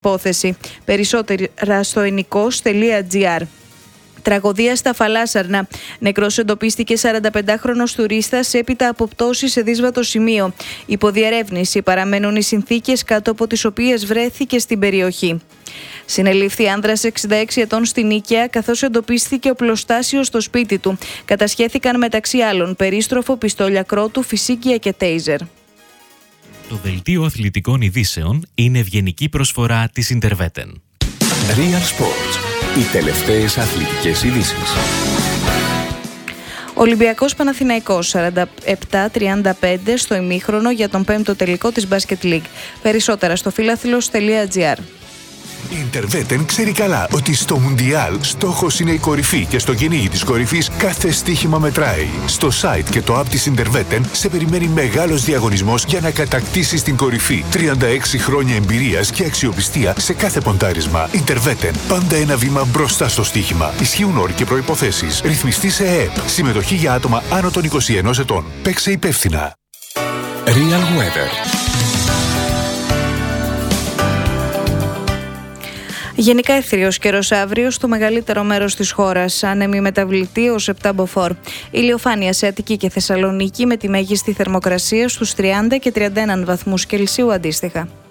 υπόθεση. Περισσότερα στο ενικός.gr. Τραγωδία στα Φαλάσσαρνα. Νεκρός εντοπίστηκε 45χρονος τουρίστας έπειτα από πτώση σε δύσβατο σημείο. Υποδιερεύνηση παραμένουν οι συνθήκες κάτω από τις οποίες βρέθηκε στην περιοχή. Συνελήφθη άνδρας 66 ετών στην Νίκαια, καθώς εντοπίστηκε οπλοστάσιο στο σπίτι του. Κατασχέθηκαν μεταξύ άλλων περίστροφο, πιστόλια κρότου, φυσίκια και τέιζερ. Το δελτίο αθλητικών ειδήσεων είναι ευγενική προσφορά της Interveten. Real Sports. Οι τελευταίες αθλητικές ειδήσεις. Ολυμπιακός Παναθηναϊκός 47-35 στο ημίχρονο για τον 5ο τελικό της Basket League. Περισσότερα στο φιλάθλος.gr. Η Interveten ξέρει καλά ότι στο Μουντιάλ στόχος είναι η κορυφή και στο κυνήγι της κορυφής κάθε στοίχημα μετράει. Στο site και το app της Interveten σε περιμένει μεγάλος διαγωνισμός για να κατακτήσεις την κορυφή. 36 χρόνια εμπειρίας και αξιοπιστία σε κάθε ποντάρισμα. Interveten. Πάντα ένα βήμα μπροστά στο στοίχημα. Ισχύουν όροι και προϋποθέσεις. Ρυθμιστή σε ΕΕΠ. Συμμετοχή για άτομα άνω των 21 ετών. Παίξε υπεύθυνα. Real Weather. Γενικά αιθρίος καιρός αύριο στο μεγαλύτερο μέρος της χώρας. Άνεμη μεταβλητή ως 7 μποφόρ. Ηλιοφάνεια σε Αττική και Θεσσαλονίκη με τη μέγιστη θερμοκρασία στους 30 και 31 βαθμούς Κελσίου αντίστοιχα.